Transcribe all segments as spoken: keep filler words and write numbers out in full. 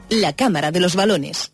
la Cámara de los Balones.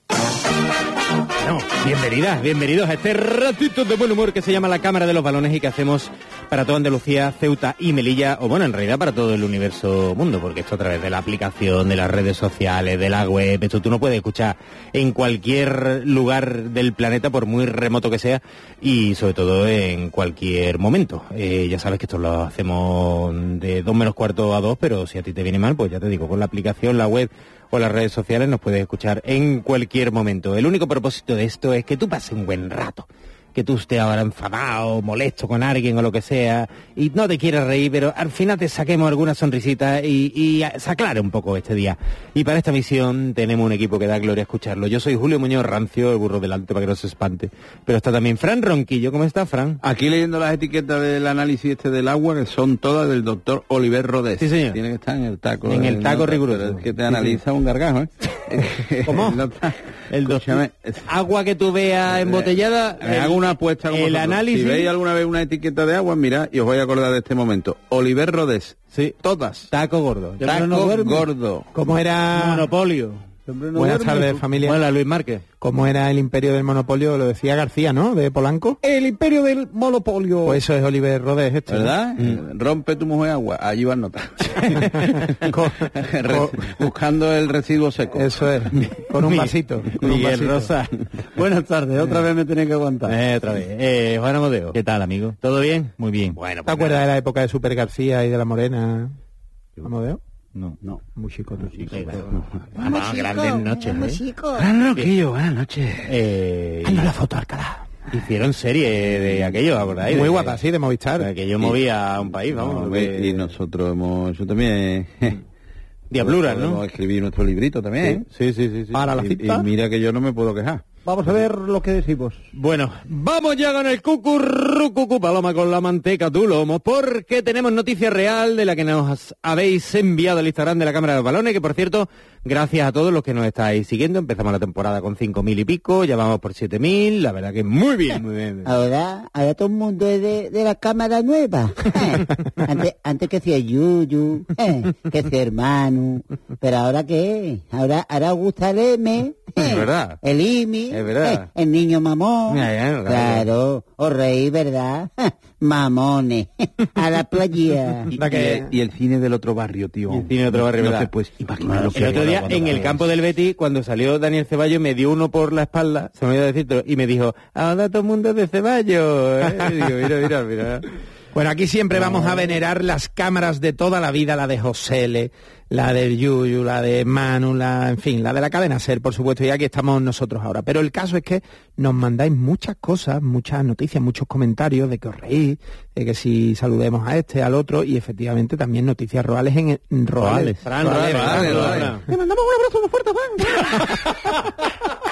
No, bienvenidas, bienvenidos a este ratito de buen humor que se llama la Cámara de los Balones y que hacemos para toda Andalucía, Ceuta y Melilla, o bueno, en realidad para todo el universo mundo, porque esto a través de la aplicación, de las redes sociales, de la web, esto tú no puedes escuchar en cualquier lugar del planeta, por muy remoto que sea, y sobre todo en cualquier momento. Eh, ya sabes que esto lo hacemos de dos menos cuarto a dos, pero si a ti te viene mal, pues ya te digo, con la aplicación, la web o las redes sociales nos puedes escuchar en cualquier momento. El único propósito de esto es que tú pases un buen rato, que tú estés ahora enfadado, molesto con alguien o lo que sea, y no te quieras reír, pero al final te saquemos alguna sonrisita y, y se aclare un poco este día. Y para esta misión tenemos un equipo que da gloria escucharlo. Yo soy Julio Muñoz Rancio, el burro delante para que no se espante, pero está también Fran Ronquillo. ¿Cómo está, Fran? Aquí leyendo las etiquetas del análisis este del agua, que son todas del doctor Oliver Rodés. Sí, señor. Tiene que estar en el taco. En el taco riguroso. Que te analiza un gargajo, ¿eh? ¿Cómo? El doctor. Agua que tú veas embotellada. Me hago una apuesta con el vosotros. análisis. Si veis alguna vez una etiqueta de agua, mirad y os voy a acordar de este momento. Oliver Rodés. Sí. Todas. Taco gordo. Taco no gordo. ¿Cómo era? Monopolio. No Buenas duerme. tardes, familia. Hola, Luis Márquez. ¿Cómo era el imperio del monopolio? Lo decía García, ¿no? De Polanco. El imperio del monopolio. Pues eso es Oliver Rodés, este, ¿verdad? ¿no? Mm. Rompe tu mujer agua, allí va a notar. Con- con- Buscando el residuo seco. Eso es, con un vasito. Con un Miguel vasito. Rosa. Buenas tardes, otra vez me tenéis que aguantar. Eh, otra vez. Eh, Juan Amodeo. ¿Qué tal, amigo? ¿Todo bien? Muy bien. Bueno, ¿Te pues acuerdas nada. de la época de Super García y de la Morena? ¿Amodeo? No. No. Muy chico, muy chico. Sí, bueno. Vamos, grandes noches, ¿eh? Gran Roquillo, buenas noches. Eh, Haznos la foto, Alcalá. hicieron serie de aquello, ¿acordáis? Muy De- guapa, sí, de Movistar. de que yo movía a un país, vamos. No, que- y nosotros hemos hecho también... Diabluras, ¿no? Podemos escribir nuestro librito también. Sí, sí, sí. sí. Para la Y, cita, y mira que yo no me puedo quejar. vamos a ver lo que decimos. Bueno, vamos ya con el cucurrucucu paloma con la manteca tu lomo, porque tenemos noticia real de la que nos habéis enviado al Instagram de la Cámara de los Balones, que por cierto, gracias a todos los que nos estáis siguiendo. Empezamos la temporada con cinco mil y pico, ya vamos por siete mil, la verdad que muy bien, muy bien. Ahora, ahora todo el mundo es de, de la cámara nueva. Eh, Antes, antes que hacía Yuyu, eh, que hacía hermano. Pero ahora qué, ahora, ahora gusta el M, eh, Es verdad. el IMI, Es verdad. eh, el niño mamón. Ya, ya, claro. Claro, os reí, ¿verdad? Mamones, a la playa. Y, Da que- y el cine del otro barrio, tío. Y el cine de otro barrio, no ¿verdad? te puedes imaginar lo que El otro hay día, cuando en el ves. campo del Betis, cuando salió Daniel Ceballos, me dio uno por la espalda, se me olvidó decirlo, y me dijo, ahora todo el mundo es de Ceballos. ¿eh? Y digo, mira, mira, mira. Bueno, aquí siempre vamos a venerar las cámaras de toda la vida, la de Josele, la del Yuyu, la de Manu, la, en fin, la de la cadena SER, por supuesto, y aquí estamos nosotros ahora. Pero el caso es que nos mandáis muchas cosas, muchas noticias, muchos comentarios de que os reís, de que si saludemos a este, al otro, y efectivamente también noticias roales en, en roales. Fran, Roales, Fran, roales, Fran, roales. Fran. Te mandamos un abrazo muy fuerte, Juan.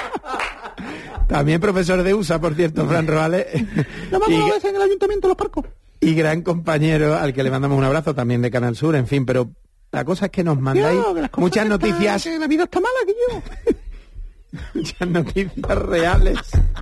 También profesor de U S A, por cierto, Fran Roales. Nos vamos Y- a veces en el ayuntamiento de Los Parcos. y gran compañero al que le mandamos un abrazo también de Canal Sur, en fin, pero la cosa es que nos mandáis Tío, que las cosas muchas que está- noticias, que la vida está mala, que yo. muchas noticias reales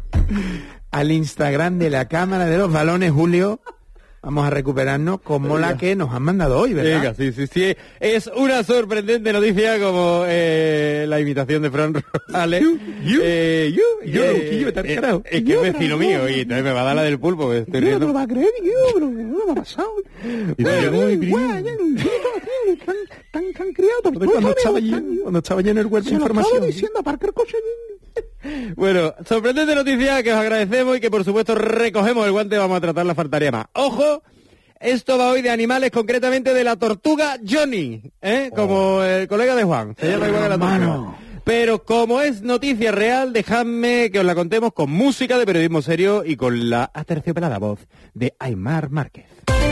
al Instagram de la Cámara de los Balones, Julio. Vamos a recuperarnos como la que nos han mandado hoy, ¿verdad? Venga, sí, sí, sí. Es una sorprendente noticia como eh, la imitación de Fran Rosales. Eh, you, Yo, eh, que yo, te has eh, cargado. es que es vecino mío y entonces me va a dar la del pulpo, que estoy Yo no te riendo. lo vas a creer, yo, pero no me ha pasado. Y Güey, yo, güey, muy güey, ya, tan- tan- tan- tan criado, pero Cuando tú estaba, sabes, lleno, tan- cuando estaba lleno el cuerpo Se de lo estaba información. diciendo a Parker Coche. Bueno, sorprendente noticia que os agradecemos y que por supuesto recogemos el guante, vamos a tratarla, faltaría más. ¡Ojo! Esto va hoy de animales, concretamente de la tortuga Johnny, ¿eh? Como el colega de Juan. Se llama igual que la tortuga. Pero como es noticia real, dejadme que os la contemos con música de periodismo serio y con la aterciopelada voz de Aimar Márquez.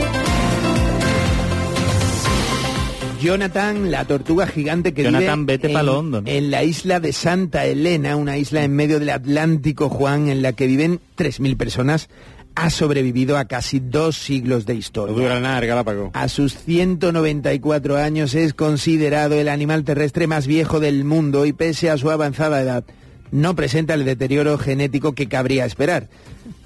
Jonathan, la tortuga gigante que Jonathan, vive vete en, pa' lo hondo, ¿no? en la isla de Santa Elena, una isla en medio del Atlántico, Juan, en la que viven tres mil personas, ha sobrevivido a casi dos siglos de No historia. dura nada el Galápago. A sus ciento noventa y cuatro años es considerado el animal terrestre más viejo del mundo y pese a su avanzada edad no presenta el deterioro genético que cabría esperar.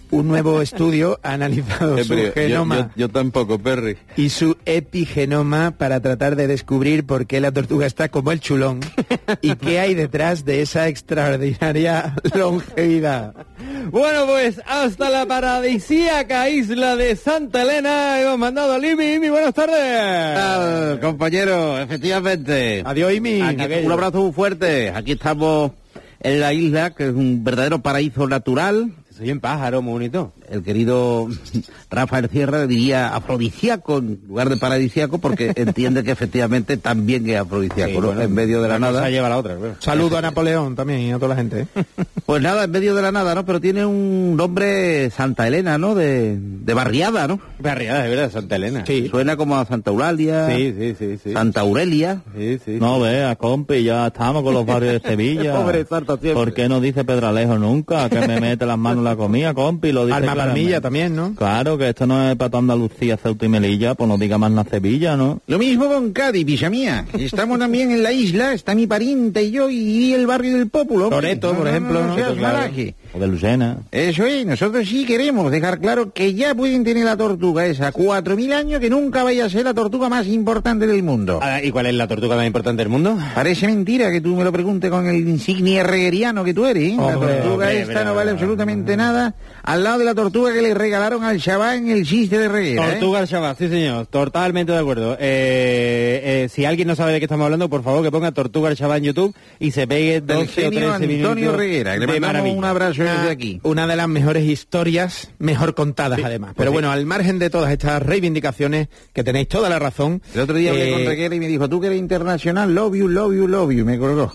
un nuevo estudio ha analizado Eh, su pero yo- genoma yo, yo tampoco, Perry. y su epigenoma para tratar de descubrir por qué la tortuga está como el chulón y qué hay detrás de esa extraordinaria longevidad. Bueno, pues hasta la paradisíaca isla de Santa Elena hemos mandado a Imi. Imi, buenas tardes. tal, compañero? Efectivamente. Adiós, Imi. Aquí, un abrazo muy fuerte. Aquí estamos en la isla, que es un verdadero paraíso natural. Soy un pájaro muy bonito. El querido Rafael Sierra diría afrodisíaco en lugar de paradisíaco, porque entiende que efectivamente también es afrodisíaco, Sí, ¿no? bueno, En medio de la una cosa nada. lleva a la otra, claro. Saludo a Napoleón también y a toda la gente. ¿eh? Pues nada, en medio de la nada, ¿no? Pero tiene un nombre Santa Elena, ¿no? De, de barriada, ¿no? Barriada, es verdad, Santa Elena. Sí. Suena como a Santa Eulalia, Sí, sí, sí, sí. Santa Aurelia. Sí, sí. No vea, compi, ya estamos con los barrios de Sevilla. Pobre Santa siempre. ¿Por qué no dice Pedralejo nunca? Que me mete las manos en la comida, compi, lo dice Alma claramente. Palmilla también, ¿no? Claro, que esto no es para toda Andalucía, Ceuta y Melilla, pues no diga más na Sevilla, ¿no? Lo mismo con Cádiz, pilla mía. Estamos también en la isla, está mi pariente y yo, y el barrio del Pópulo. hombre. Loreto, por ejemplo, ¿no? seas Claro. malaje. O de Lucena. Eso es, nosotros sí queremos dejar claro que ya pueden tener la tortuga esa cuatro mil años, que nunca vaya a ser la tortuga más importante del mundo. Ah, ¿y cuál es la tortuga más importante del mundo? Parece mentira que tú me lo preguntes con el insignia herreriano que tú eres, ¿eh? La Hombre, tortuga hombre, esta pero- no vale absolutamente nada al lado de la tortuga que le regalaron al Shabbat en el chiste de reguera, ¿eh? Tortuga al Shabbat, sí señor, totalmente de acuerdo. Eh, eh, si alguien no sabe de qué estamos hablando, por favor que ponga Tortuga al Shabbat en YouTube y se pegue Del doce o genio trece minutos Antonio Reguera, que le de mandamos maravilla. un abrazo desde Una, aquí. una de las mejores historias, mejor contadas además. Pero sí. bueno, al margen de todas estas reivindicaciones, que tenéis toda la razón. El otro día hablé eh, con Reguera y me dijo, tú que eres internacional, love you, love you, love you, y me colgó.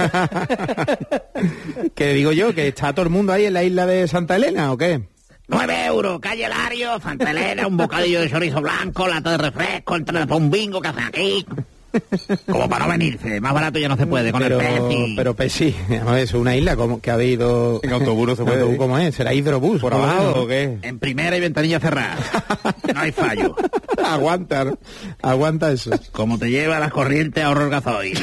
que digo yo, que está todo el mundo ahí en la isla de Santa Elena, ¿o qué? Nueve euros, calle Lario, Santa Elena, un bocadillo de chorizo blanco, lata de refresco, entrada para un bingo que hacen aquí. Como para no venirse, más barato ya no se puede con pero, el Pepsi. pero Pepsi, no, es una isla como que ha habido... En autobús no se puede ir. ¿Cómo es? ¿Será hidrobús? ¿Por lo abajo menos? o qué? En primera y ventanilla cerrada. No hay fallo. aguanta, ¿no? Aguanta eso. Como te lleva las corrientes ahorro el gasoil.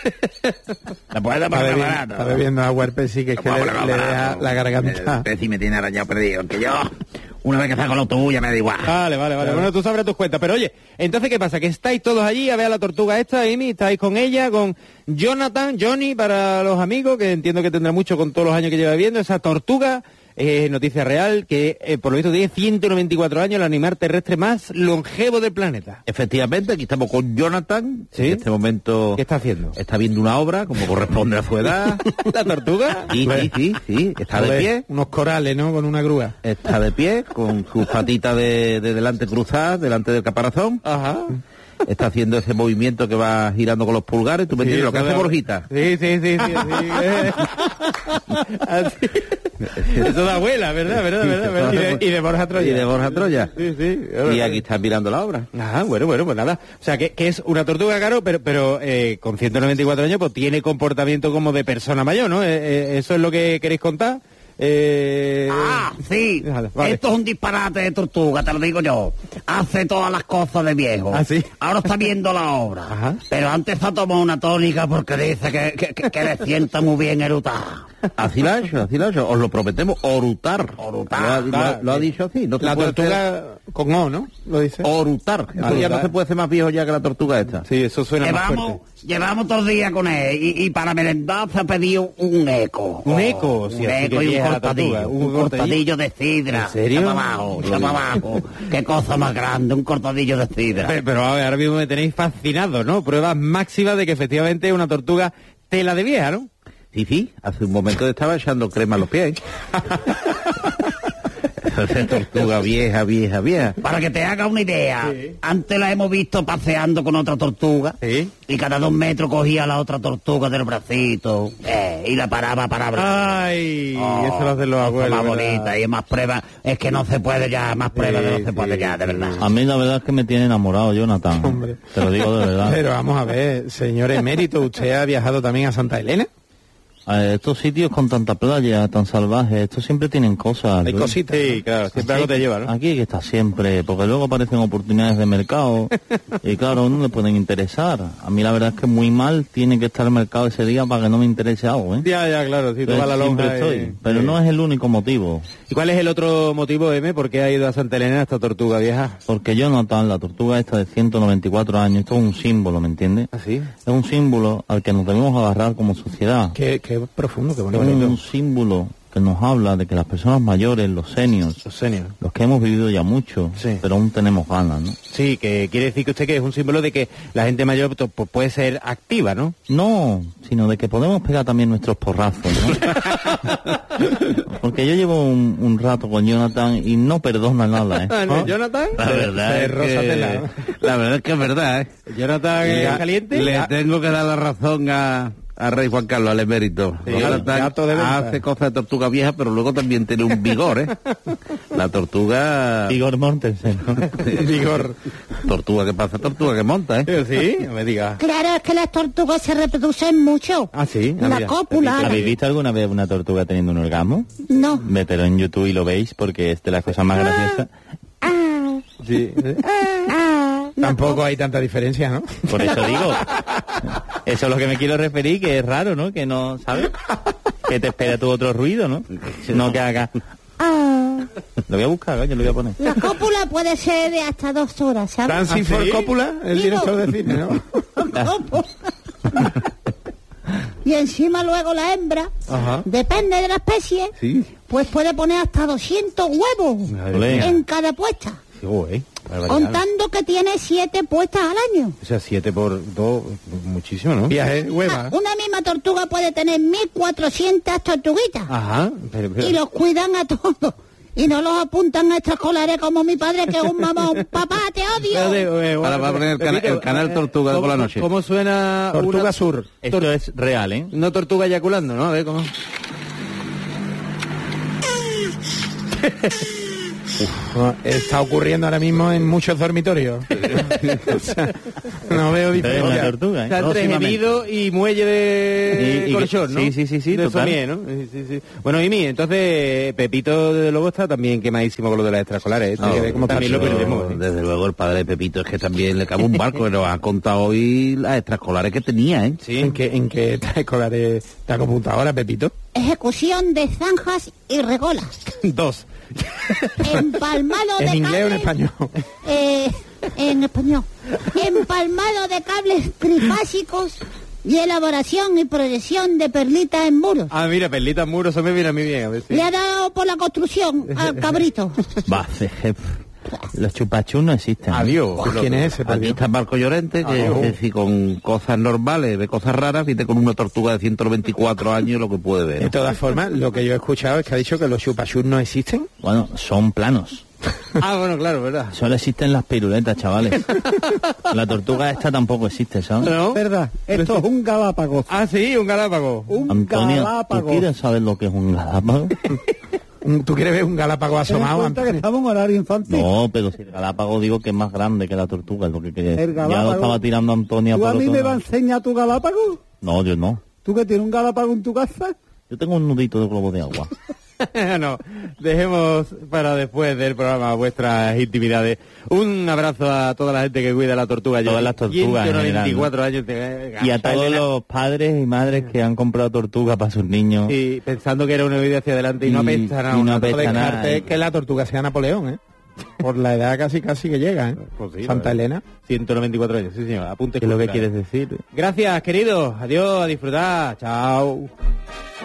La puedes Está poner bebiendo, barato. está bebiendo agua el Pepsi, que es que le, le deja la garganta. El Pepsi me tiene arañado perdido. Que yo, una vez que salgo el autobús ya me da igual. Vale, vale, vale. Bueno, tú sabrás tus cuentas. Pero oye, entonces, ¿qué pasa? Que estáis todos allí a ver a la tortuga esta, Amy, estáis con ella, con Jonathan, Johnny, para los amigos, que entiendo que tendrá mucho con todos los años que lleva viviendo. Esa tortuga, eh, noticia real, que eh, por lo visto tiene ciento noventa y cuatro años, el animal terrestre más longevo del planeta. Efectivamente, aquí estamos con Jonathan, ¿Sí? en este momento ¿Qué está haciendo? está viendo una obra, como corresponde a su edad. ¿La tortuga? Sí, sí, sí, sí, está de Joder, pie. unos corales, ¿no? Con una grúa. Está de pie, con sus patitas de, de delante cruzadas, delante del caparazón. Ajá. Está haciendo ese movimiento que va girando con los pulgares. ¿Tú me entiendes lo que eso hace da- Borjita? Sí, sí, sí, sí. sí. Así. Eso da abuela, ¿verdad? ¿Verdad? ¿Verdad? ¿verdad? Y de, y de Borja Troya. Y de Borja Troya. Sí, sí. Y aquí está mirando la obra. Ah, bueno, bueno, pues nada. O sea, que, que es una tortuga, claro, pero, pero eh, con ciento noventa y cuatro años, pues tiene comportamiento como de persona mayor, ¿no? Eh, eh, ¿Eso es lo que queréis contar? Eh... Ah, sí. Vale, vale. Esto es un disparate de tortuga, te lo digo yo. Hace todas las cosas de viejo. ¿Ah, sí? Ahora está viendo la obra. Ajá. Pero antes ha tomado una tónica porque dice que, que, que, que le sienta muy bien erutar. Así lo ha hecho, así lo ha hecho. Os lo prometemos, orutar. Orutar. Lo ha, lo ha- lo ha dicho así. No se La puede tortuga con O, ¿no? Lo dice. hacer- Orutar. Eso ya Orutar. no se puede hacer más viejo ya que la tortuga esta. Sí, eso suena más Llevamos, fuerte. llevamos todo el día con él y, y para merendar se ha pedido un eco. ¿Un eco? Un Sí, así eco que y un vieja la cortadillo. tortuga. Un, ¿Un cortadillo de sidra. ¿En serio? Ya para abajo, ya para abajo. Qué cosa más grande, un cortadillo de sidra. Pero, pero a ver, ahora mismo me tenéis fascinado, ¿no? Pruebas máximas de que efectivamente es una tortuga tela de vieja, ¿no? Sí, sí, hace un momento estaba echando crema a los pies. Esa tortuga vieja, vieja, vieja. Para que te haga una idea, antes la hemos visto paseando con otra tortuga Sí. y cada dos metros cogía a la otra tortuga del bracito eh, y la paraba para abrazar. Ay, Oh, eso lo hacen los cosa abuelos. más ¿verdad? bonita y es más prueba, es que no se puede ya, más pruebas de no Sí, se puede sí, ya, de sí. verdad. A mí la verdad es que me tiene enamorado, Jonathan. Hombre. Te lo digo de verdad. Pero vamos a ver, señor emérito, ¿usted ha viajado también a Santa Elena? A estos sitios con tanta playa, tan salvajes, estos siempre tienen cosas. Hay ¿no? cositas. Sí, claro, siempre algo te lleva, ¿no? Aquí hay que estar siempre, porque luego aparecen oportunidades de mercado y claro, a uno le pueden interesar. A mí la verdad es que muy mal tiene que estar el mercado ese día para que no me interese algo, ¿eh? Ya, ya, claro, si tú Entonces, vas a la siempre lonja estoy, y- pero sí. no es el único motivo. ¿Y cuál es el otro motivo, M, por qué ha ido a Santa Elena esta tortuga vieja? Porque Jonathan, la tortuga esta de ciento noventa y cuatro años, esto es un símbolo, ¿me entiendes? ¿Ah, sí? Es un símbolo al que nos debemos agarrar como sociedad. Qué, qué profundo, qué Es bonito. un símbolo que nos habla de que las personas mayores, los seniors, Los seniors. los que hemos vivido ya mucho, Sí. pero aún tenemos ganas, ¿no? Sí, que quiere decir que usted que es un símbolo de que la gente mayor to- pues, puede ser activa, ¿no? No, sino de que podemos pegar también nuestros porrazos, ¿no? Porque yo llevo un, un rato con Jonathan y no perdona nada, ¿eh? ¿No? ¿Jonathan? La verdad Se es rosa que, tela, ¿no? la verdad es que es verdad, ¿eh? ¿Jonathan Le- es caliente? Le Ah, tengo que dar la razón a, a Rey Juan Carlos, al emérito. Sí, Jonathan gato de venta. hace cosas de tortuga vieja, pero luego también tiene un vigor, ¿eh? La tortuga... Igor Mortensen, ¿no? Vigor. Tortuga que pasa, tortuga que monta, ¿eh? Sí, no me diga. Claro, es que las tortugas se reproducen mucho. Ah, sí. Ah, La mira. cópula. ¿Habéis visto alguna vez una tortuga teniendo un orgasmo? No. Mételo en YouTube y lo veis porque es de las cosas más graciosas. Ah, Sí. ah, la Tampoco hay tanta diferencia, ¿no? Por eso digo, eso es lo que me quiero referir, que es raro, ¿no? Que no, ¿sabes? Que te espera tu otro ruido, ¿no? No que haga... ah. Lo voy a buscar, coño, lo voy a poner. La cópula puede ser de hasta dos horas, ¿sabes? Francis ¿Ah, Ford sí? Coppola, el Digo- director de cine, ¿no? Cópula. Y encima luego la hembra, Ajá. depende de la especie, Sí. pues puede poner hasta doscientos huevos Olé. en cada puesta, Sí, güey. Barbaridad. contando que tiene siete puestas al año. O sea, siete por dos, muchísimo, ¿no? Viaje, hueva. Una misma tortuga puede tener mil cuatrocientas tortuguitas Ajá. Pero, pero- y los cuidan a todos. Y no los apuntan a extraescolares como mi padre, que es un mamón. Papá, te odio. Espérate, eh, Ahora va a poner el cana- repito, el canal Tortuga ¿cómo- por la noche. ¿Cómo suena Tortuga una- Sur. Esto es real, ¿eh? No tortuga eyaculando, ¿no? A ver cómo. No, está ocurriendo ahora mismo en muchos dormitorios. O sea, no veo Es una diferencia. tortuga, O ¿eh? sea, entre Próximamente. gemido y muelle de Y- y- colchón, ¿no? sí, sí, sí, sí, De total. somier, ¿no? Sí, sí, sí. Bueno, y mi, entonces Pepito de Lobo está también quemadísimo con lo de las extraescolares. ¿eh? No, Que ve cómo también lo pero, perdemos. ¿eh? Desde luego el padre de Pepito es que también le cabe un barco, que nos ha contado hoy las extraescolares que tenía, ¿eh? Sí. ¿En qué, en qué escolares está computadora, Pepito? Ejecución de zanjas y regolas. Dos. Empalmado de ¿En inglés o en cables- español? Eh, en español. Empalmado de cables trifásicos y elaboración y proyección de perlitas en muros. Ah, mira, perlita muro, eso me viene a mí bien, a ver si. Le ha dado por la construcción al cabrito. Va, jefe. Los chupachus no existen. ¿no? Adiós. Pues, ¿quién es ese? por Aquí Dios? está Marco Llorente, que es decir, con cosas normales, ve cosas raras, viste con una tortuga de ciento noventa y cuatro años lo que puede ver. De todas formas, lo que yo he escuchado es que ha dicho que los chupachus no existen. Bueno, son planos. Ah, bueno, claro, ¿verdad? Solo existen las piruletas, chavales. La tortuga esta tampoco existe, ¿sabes? ¿No? Verdad, esto es un galápago. Ah, sí, un galápago. Un Antonio, ¿tú galápago. quieres saber lo que es un galápago? Un- ¿Tú quieres ver un galápago Ten en asomado? cuenta que estamos en horario infantil. No, pero si el galápago digo que es más grande que la tortuga, es lo que quería decir. El Ya lo galápago. estaba tirando Antonia ¿Tú por a mí otro me vas a lado. enseñar tu galápago? No, yo no. ¿Tú que tienes un galápago en tu casa? Yo tengo un nudito de globo de agua. No, dejemos para después del programa vuestras intimidades. Un abrazo a toda la gente que cuida la tortuga. Todas las tortugas en ciento noventa y cuatro general, años. te- Y a todos Elena, los padres y madres que han comprado tortuga para sus niños. sí, pensando que era una vida hacia adelante y, no Y- apesta nada. y no una apesta tortuga. nada. Descarte que la tortuga sea Napoleón, ¿eh? Por la edad casi casi que llega, ¿eh? Pues sí, Santa la verdad. Elena. ciento noventa y cuatro años, sí señor. Apunte ¿Qué es lo que cultural. quieres decir? Gracias, queridos. Adiós, a disfrutar. Chao.